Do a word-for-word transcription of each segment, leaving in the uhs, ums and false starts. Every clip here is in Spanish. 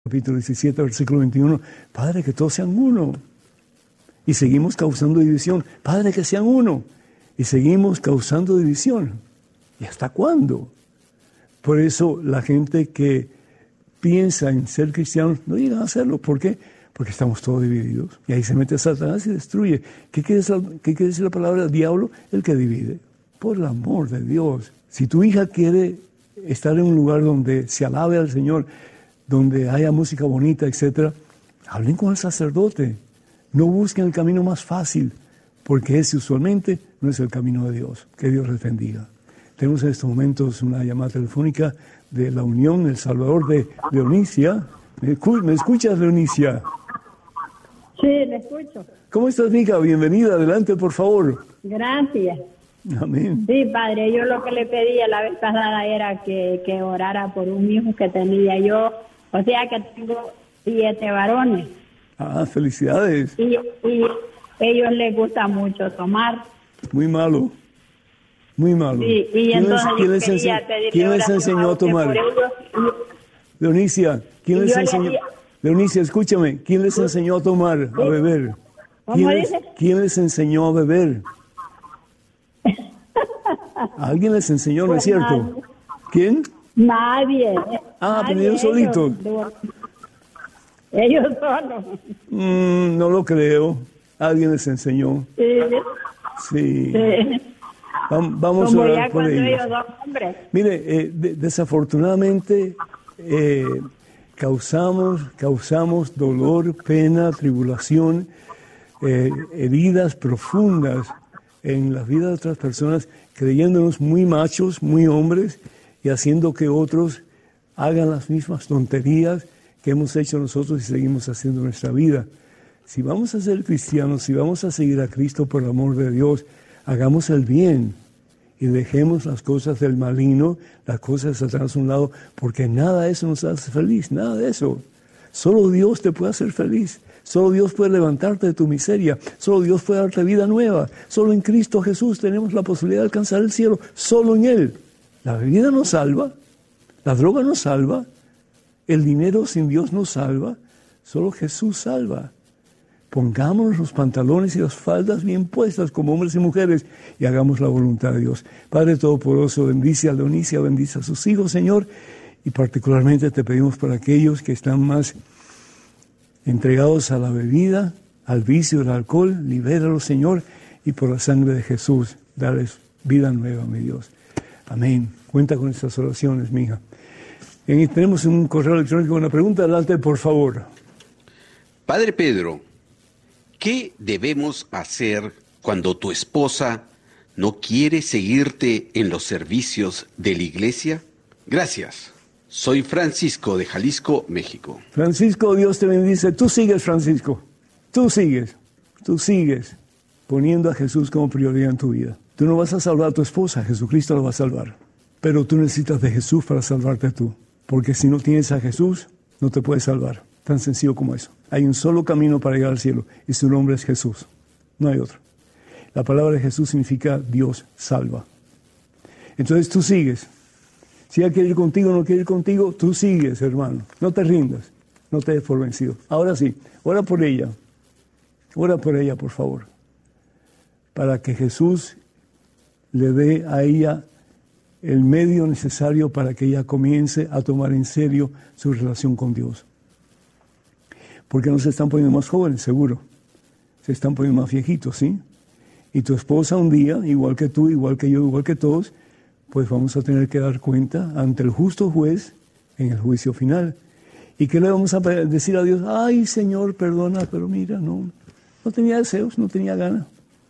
capítulo diecisiete, versículo veintiuno, Padre, que todos sean uno. Y seguimos causando división. Padre, que sean uno. Y seguimos causando división. ¿Y hasta cuándo? Por eso la gente que piensa en ser cristianos no llegan a hacerlo. ¿Por qué? Porque estamos todos divididos. Y ahí se mete Satanás y destruye. ¿Qué quiere decir, qué quiere decir la palabra diablo? El que divide. Por el amor de Dios. Si tu hija quiere estar en un lugar donde se alabe al Señor, donde haya música bonita, etcétera, hablen con el sacerdote. No busquen el camino más fácil, porque ese usualmente no es el camino de Dios. Que Dios les bendiga. Tenemos en estos momentos una llamada telefónica de la Unión El Salvador de Leonicia. ¿Me, escu- ¿Me escuchas, Leonicia? Sí, le escucho. ¿Cómo estás, Mica? Bienvenida. Adelante, por favor. Gracias. Amén. Sí, padre, yo lo que le pedía la vez pasada era que, que orara por un hijo que tenía yo. O sea que tengo siete varones. Ah, felicidades. Y, y ellos les gusta mucho tomar. Muy malo. Muy malo. Sí, y ¿Quién entonces les, quién yo les quería ense- pedirle ¿quién les oración enseñó a usted tomar? por ellos. Leonicia, ¿quién Y les yo le enseñó? hacía- Leonicia, escúchame, ¿quién les enseñó a tomar, a beber? ¿Cómo ¿Quién les, dice? ¿Quién les enseñó a beber? Alguien les enseñó, ¿no es Pues cierto? nadie. ¿Quién? Nadie. Ah, nadie, aprendieron solitos. Ellos, ellos solos. Mm, no lo creo. Alguien les enseñó. Sí, Sí. sí. Vam- Vamos Como a ya orar por cuando ellos. ellos son hombres. Mire, eh, de- desafortunadamente eh, causamos, causamos dolor, pena, tribulación, eh, heridas profundas en la vida de otras personas, creyéndonos muy machos, muy hombres, y haciendo que otros hagan las mismas tonterías que hemos hecho nosotros y seguimos haciendo en nuestra vida. Si vamos a ser cristianos, si vamos a seguir a Cristo por el amor de Dios, hagamos el bien y dejemos las cosas del maligno, las cosas de Satanás a un lado, porque nada de eso nos hace feliz, nada de eso. Solo Dios te puede hacer feliz. Solo Dios puede levantarte de tu miseria. Solo Dios puede darte vida nueva. Solo en Cristo Jesús tenemos la posibilidad de alcanzar el cielo. Solo en Él. La bebida nos salva. La droga nos salva. El dinero sin Dios nos salva. Solo Jesús salva. Pongámonos los pantalones y las faldas bien puestas como hombres y mujeres y hagamos la voluntad de Dios. Padre Todopoderoso, bendice a Leonicia, bendice a sus hijos, Señor. Y particularmente te pedimos para aquellos que están más entregados a la bebida, al vicio del alcohol, libéralos, Señor, y por la sangre de Jesús, darles vida nueva, mi Dios. Amén. Cuenta con estas oraciones, mi hija. Y tenemos un correo electrónico, una pregunta, adelante, por favor. Padre Pedro, ¿qué debemos hacer cuando tu esposa no quiere seguirte en los servicios de la iglesia? Gracias. Soy Francisco de Jalisco, México. Francisco, Dios te bendice. Tú sigues, Francisco. Tú sigues. Tú sigues poniendo a Jesús como prioridad en tu vida. Tú no vas a salvar a tu esposa, Jesucristo la va a salvar. Pero tú necesitas de Jesús para salvarte tú. Porque si no tienes a Jesús, no te puedes salvar. Tan sencillo como eso. Hay un solo camino para llegar al cielo y su nombre es Jesús. No hay otro. La palabra de Jesús significa Dios salva. Entonces tú sigues. Si ella quiere ir contigo o no quiere ir contigo, tú sigues, hermano. No te rindas, no te des por vencido. Ahora sí, ora por ella. Ora por ella, por favor. Para que Jesús le dé a ella el medio necesario para que ella comience a tomar en serio su relación con Dios. Porque no se están poniendo más jóvenes, seguro. Se están poniendo más viejitos, ¿sí? Y tu esposa un día, igual que tú, igual que yo, igual que todos, pues vamos a tener que dar cuenta ante el justo juez en el juicio final. ¿Y qué le vamos a decir a Dios? Ay, Señor, perdona, pero mira, no, no tenía deseos, no tenía ganas.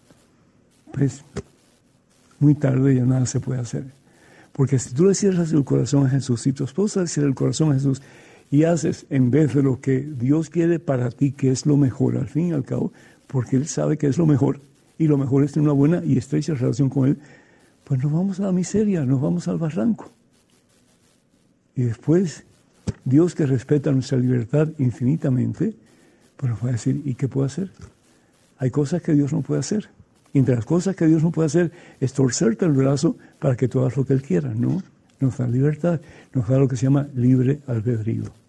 Pues muy tarde ya nada se puede hacer. Porque si tú le cierras el corazón a Jesús, si tu esposa le cierra el corazón a Jesús y haces en vez de lo que Dios quiere para ti, que es lo mejor al fin y al cabo, porque Él sabe que es lo mejor, y lo mejor es tener una buena y estrecha relación con Él, pues nos vamos a la miseria, nos vamos al barranco. Y después, Dios, que respeta nuestra libertad infinitamente, pues nos va a decir, ¿y qué puedo hacer? Hay cosas que Dios no puede hacer. Y entre las cosas que Dios no puede hacer es torcerte el brazo para que tú hagas lo que Él quiera, ¿no? Nos da libertad, nos da lo que se llama libre albedrío.